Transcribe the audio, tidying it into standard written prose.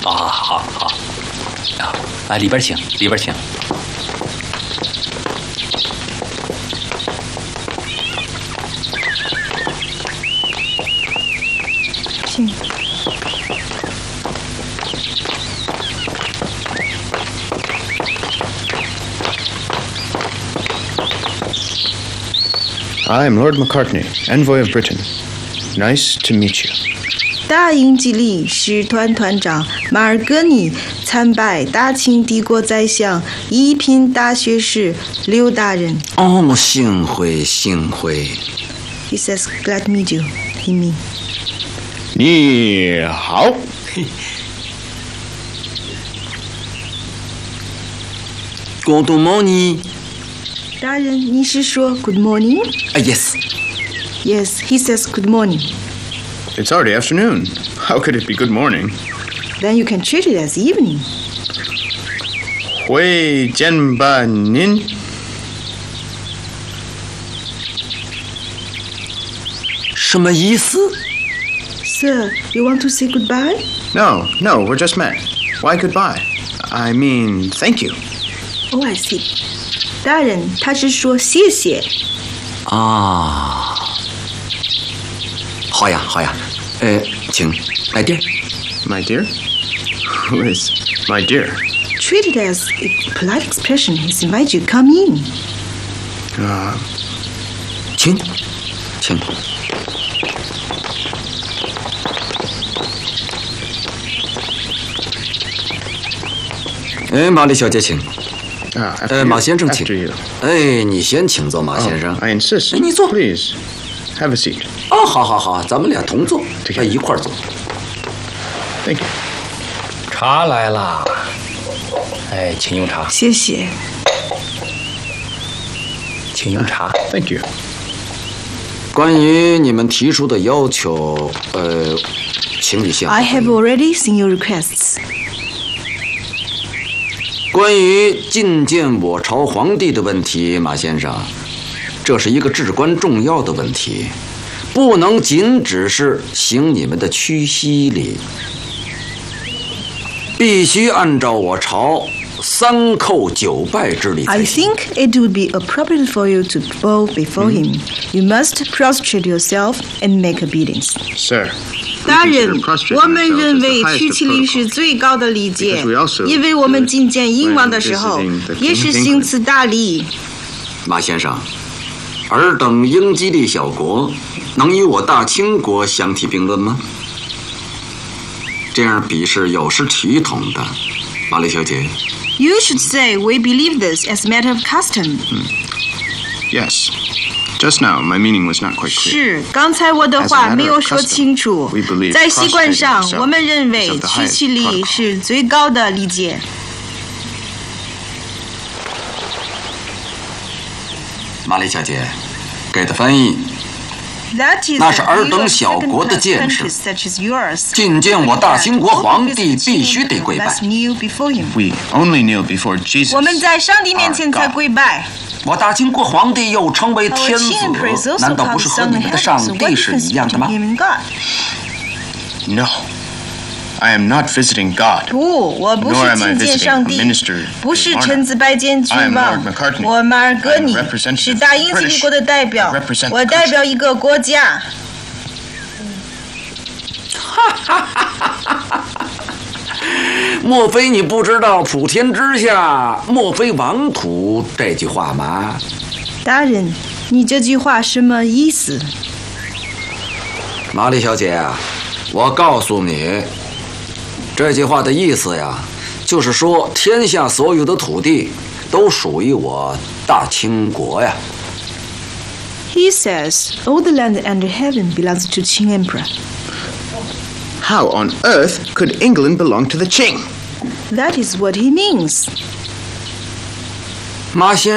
好。里边请，里边请。 请。 I am Lord Macartney, envoy of Britain. Nice to meet you. 大英吉利使团团长马尔戈尼参拜大清帝国宰相一品大学士刘大人。 幸会。 He says, glad to meet you. He mean. 你好。 Good morning. 大人，你是说 good morning? Yes. Yes, he says good morning. It's already afternoon. How could it be good morning? Then you can treat it as evening. 会见吧您。 什么意思？ Sir, you want to say goodbye? No, we're just met. Why goodbye? I mean, thank you. Oh, I see. 大人，他是说谢谢。 好呀。请来电。 My dear? Who is my dear? Treat it as a polite expression. He's invited you to come in. 请。玛丽小姐请。马先生请。你先请坐，马先生。 I insist. 你坐。 Please, have a seat. 好，咱们俩同坐，一块儿坐。 Thank you. 茶来了，请用茶。 谢谢。 请用茶。 Thank you. 关于你们提出的要求，请你向。 I have already seen your requests. 关于觐见我朝皇帝的问题，马先生，这是一个至关重要的问题，不能仅只是行你们的屈膝礼，必须按照我朝3叩9拜之礼才行。 I think it would be appropriate for you to bow before him. You must prostrate yourself and make obedience. Sir. 大人，我们认为屈膝礼是最高的礼节，因为我们觐见英王的时候，也是行此大礼。 马先生，尔等英吉利小国，能与我大清国相提并论吗？这样比是有失体统的，玛丽小姐。 You should say we believe this as a matter of custom. Yes. Just now, my meaning was not quite clear. 是，刚才我的话没有说清楚。在习惯上，我们认为屈膝礼是最高的礼节。 玛丽小姐，给的翻译。那是尔等小国的见识。觐见我大清国皇帝必须得跪拜。 We only kneel before Jesus. 我们在上帝面前才跪拜。 我大清国皇帝又称为天子，难道不是和你们的上帝是一样的吗 ？No, I am not visiting God. 不，我不是觐见上帝，不是臣子拜见君王。我马尔戈尼是大英吉利国的代表，我代表一个国家。 莫非你不知道“普天之下莫非王土”这句话吗？ 大人，你这句话什么意思？ 玛丽小姐，我告诉你，这句话的意思呀，就是说天下所有的土地都属于我大清国呀。 He says, all the land under heaven belongs to Qing Emperor. How on earth could England belong to the Qing? That is what he means. 马先